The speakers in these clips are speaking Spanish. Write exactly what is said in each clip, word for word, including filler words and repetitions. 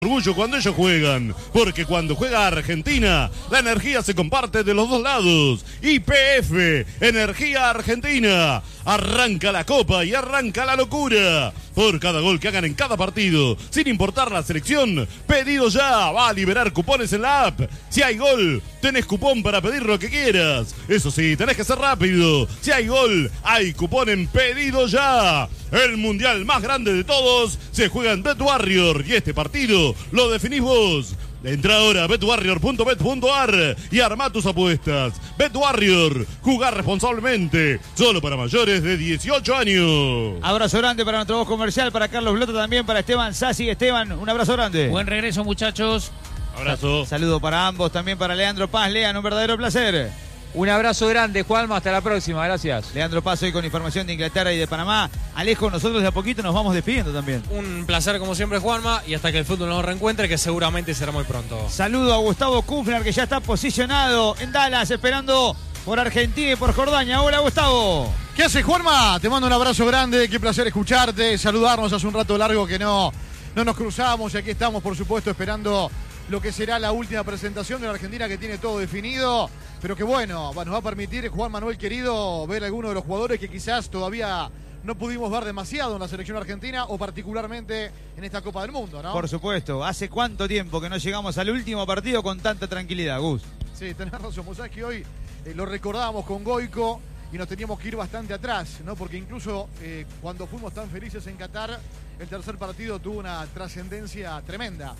orgullo cuando ellos juegan, porque cuando juega Argentina, la energía se comparte de los dos lados. Y P F, Energía Argentina, arranca la copa y arranca la locura. Por cada gol que hagan en cada partido, sin importar la selección, pedido ya, va a liberar cupones en la app. Si hay gol, tenés cupón para pedir lo que quieras. Eso sí, tenés que ser rápido. Si hay gol, hay cupón en pedido ya. El mundial más grande de todos se juega en BetWarrior y este partido lo definís vos. Entra ahora a bet warrior punto bet punto a r y arma tus apuestas. BetWarrior, jugar responsablemente, solo para mayores de dieciocho años. Abrazo grande para nuestro voz comercial, para Carlos Blota, también para Esteban Sassi. Esteban, un abrazo grande. Buen regreso, muchachos. Abrazo. Saludo para ambos, también para Leandro Paz. Lean, un verdadero placer. Un abrazo grande, Juanma, hasta la próxima, gracias. Leandro Paz hoy con información de Inglaterra y de Panamá. Alejo, nosotros de a poquito nos vamos despidiendo también. Un placer como siempre, Juanma, y hasta que el fútbol nos reencuentre, que seguramente será muy pronto. Saludo a Gustavo Kufner, que ya está posicionado en Dallas, esperando por Argentina y por Jordania. Hola, Gustavo. ¿Qué haces, Juanma? Te mando un abrazo grande, qué placer escucharte, saludarnos. Hace un rato largo que no, no nos cruzamos y aquí estamos, por supuesto, esperando lo que será la última presentación de la Argentina, que tiene todo definido, pero que bueno, nos va a permitir, Juan Manuel querido, ver a algunos de los jugadores que quizás todavía no pudimos ver demasiado en la selección argentina o particularmente en esta Copa del Mundo, ¿no? Por supuesto. ¿Hace cuánto tiempo que no llegamos al último partido con tanta tranquilidad, Gus? Sí, tenés razón. Vos sabés que hoy eh, lo recordábamos con Goico y nos teníamos que ir bastante atrás, ¿no? Porque incluso eh, cuando fuimos tan felices en Qatar, el tercer partido tuvo una trascendencia tremenda.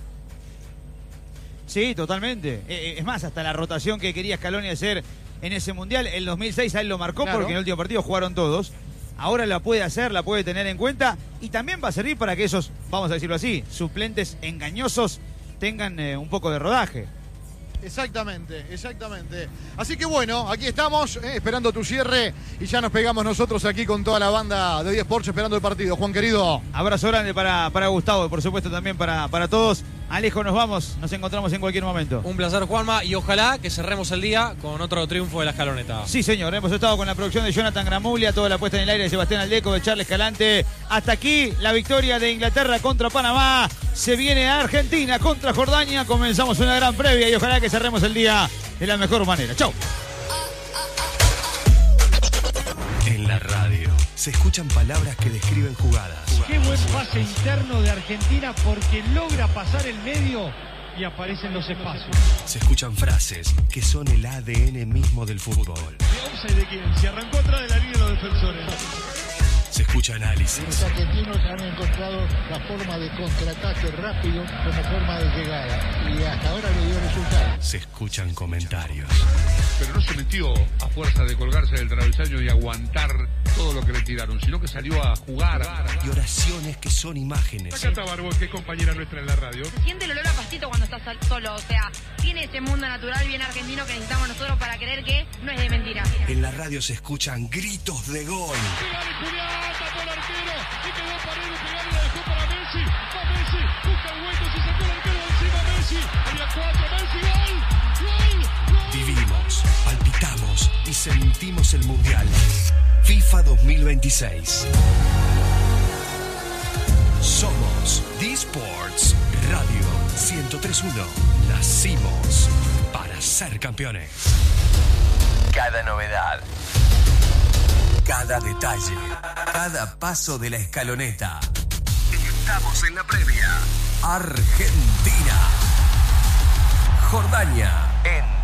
Sí, totalmente. Eh, es más, hasta la rotación que quería Scaloni hacer en ese Mundial, el dos mil seis a él lo marcó, claro, porque en el último partido jugaron todos. Ahora la puede hacer, la puede tener en cuenta y también va a servir para que esos, vamos a decirlo así, suplentes engañosos tengan eh, un poco de rodaje. Exactamente, exactamente. Así que bueno, aquí estamos, eh, esperando tu cierre y ya nos pegamos nosotros aquí con toda la banda de diez Sports esperando el partido. Juan querido. Abrazo grande para, para Gustavo y por supuesto también para, para todos. Alejo, nos vamos, nos encontramos en cualquier momento. Un placer, Juanma, y ojalá que cerremos el día con otro triunfo de la Escaloneta. Sí, señor, hemos estado con la producción de Jonathan Gramuglia, toda la puesta en el aire de Sebastián Aldeco, de Charles Escalante. Hasta aquí la victoria de Inglaterra contra Panamá. Se viene a Argentina contra Jordania. Comenzamos una gran previa y ojalá que cerremos el día de la mejor manera. Chau. En la radio se escuchan palabras que describen jugadas. Qué buen pase interno de Argentina porque logra pasar el medio y aparecen los espacios. Se escuchan frases que son el A D N mismo del fútbol. ¿De offside de quién? Se arrancó atrás de la línea de los defensores. Se escucha análisis. Los argentinos han encontrado la forma de contraataque rápido como forma de llegada y hasta ahora le dio resultado. Se escuchan comentarios. Pero no se metió a fuerza de colgarse del travesaño y aguantar todo lo que le tiraron, sino que salió a jugar. Y oraciones que son imágenes. Acá está Barbos, que es compañera nuestra en la radio. Se siente el olor a pastito cuando estás solo, o sea, tiene ese mundo natural bien argentino que necesitamos nosotros para creer que no es de mentira. En la radio se escuchan gritos de gol. Tapó el arquero y quedó Paredes pegado y la dejó para Messi. Va Messi, busca el hueco, se sacó el arquero de encima Messi. Había cuatro, Messi, gol, gol, gol. Vivimos, palpitamos y sentimos el Mundial. FIFA dos mil veintiséis. Somos D Sports Radio ciento tres punto uno. Nacimos para ser campeones. Cada novedad, cada detalle, cada paso de la escaloneta. Estamos en la previa. Argentina, Jordania, en